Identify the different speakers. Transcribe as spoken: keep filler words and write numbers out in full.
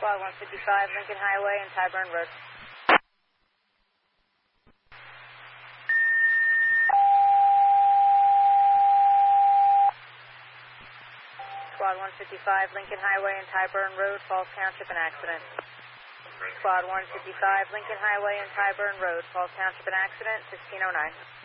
Speaker 1: Squad one fifty-five, Lincoln Highway and Tyburn Road. Squad one fifty-five, Lincoln Highway and Tyburn Road, Falls Township, an accident. Squad one fifty-five, Lincoln Highway and Tyburn Road, Falls Township, an accident, sixteen oh nine.